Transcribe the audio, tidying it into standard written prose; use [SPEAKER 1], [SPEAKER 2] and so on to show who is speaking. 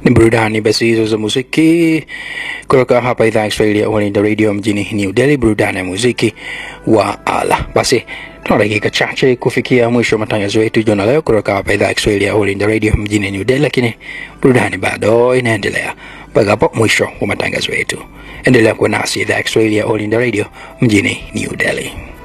[SPEAKER 1] Ni burudani basi hizo za muziki kutoka hapa idhaa ya Kiswahili ya All Radio mjini New Delhi, burudani ya muziki wa ala. Basi tuna dakika chache kufikia mwisho wa matangazo yetu jioni leo kutoka hapa idhaa ya Kiswahili ya All Radio mjini New Delhi, lakini burudani bado inaendelea mpaka hapo mwisho wa matangazo yetu. Endelea kuwa nasi idhaa ya Kiswahili ya All Radio mjini New Delhi.